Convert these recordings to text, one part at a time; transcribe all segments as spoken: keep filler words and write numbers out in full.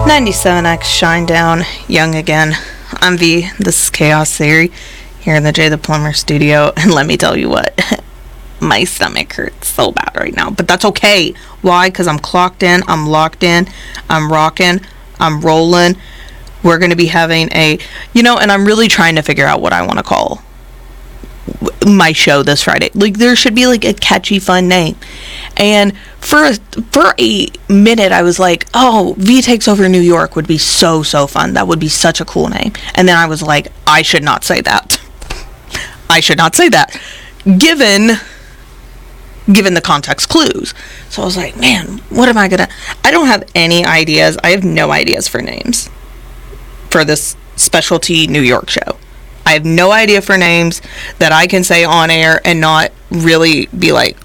ninety-seven X Shine Down, Young Again. I'm V, this is Chaos Theory, here in the Jay the Plumber studio, and let me tell you what, my stomach hurts so bad right now, but that's okay. Why? Because I'm clocked in, I'm locked in, I'm rocking, I'm rolling. We're going to be having a, you know, and I'm really trying to figure out what I want to call my show this Friday. Like, there should be like a catchy, fun name. And for a, for a minute I was like, oh, V Takes Over New York would be so so fun. That would be such a cool name. And then I was like, I should not say that. I should not say that given given the context clues. So I was like, man, what am I gonna I don't have any ideas. I have no ideas for names for this specialty New York show. I have no idea for names that I can say on air and not really be like,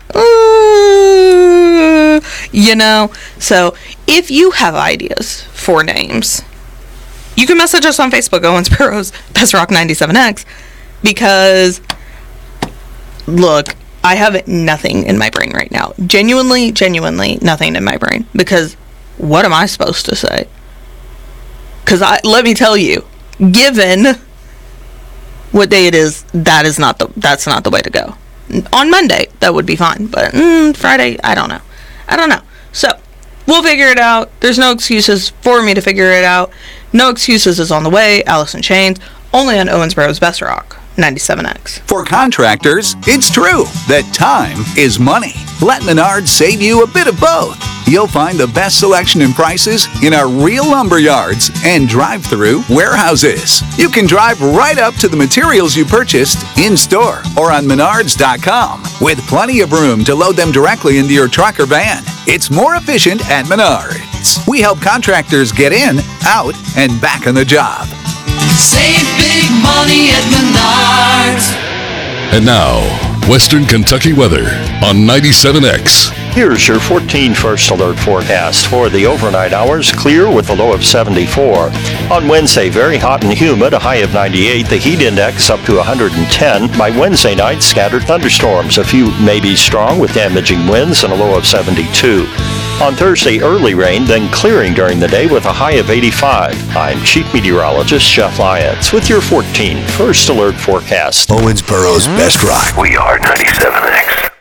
uh, you know? So if you have ideas for names, you can message us on Facebook, Owensboro's Best Rock ninety-seven X, because, look, I have nothing in my brain right now. Genuinely, genuinely nothing in my brain. Because what am I supposed to say? Because I let me tell you, given what day it is, that is not the that's not the way to go. On Monday, that would be fine, but mm, Friday, I don't know. I don't know. So, we'll figure it out. There's no excuses for me to figure it out. No Excuses is on the way. Alice in Chains, only on Owensboro's Best Rock ninety-seven X. For contractors, it's true that time is money. Let Menards save you a bit of both. You'll find the best selection and prices in our real lumber yards and drive-through warehouses. You can drive right up to the materials you purchased in-store or on menards dot com with plenty of room to load them directly into your truck or van. It's more efficient at Menards. We help contractors get in, out, and back on the job. Save big money at Menards. And now, Western Kentucky weather on ninety-seven X. Here's your fourteen First Alert forecast. For the overnight hours, clear with a low of seventy-four. On Wednesday, very hot and humid, a high of ninety-eight. The heat index up to one hundred ten. By Wednesday night, scattered thunderstorms. A few may be strong with damaging winds and a low of seventy-two. On Thursday, early rain, then clearing during the day with a high of eighty-five. I'm Chief Meteorologist Jeff Lyons with your fourteen First Alert forecast. Owensboro's Best Rock. We are ninety-seven X.